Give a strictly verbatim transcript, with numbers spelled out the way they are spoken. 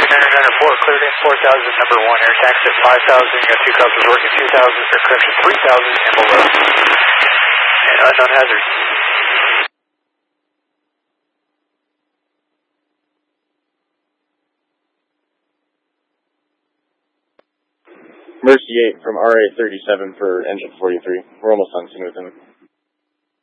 Enter under four, cleared in four thousand, number one, air taxi at five thousand, you got two customers working two thousand, air correction three thousand, and below. And unknown hazard. Mercy eight from R A thirty-seven for engine forty-three. We're almost on scene with him.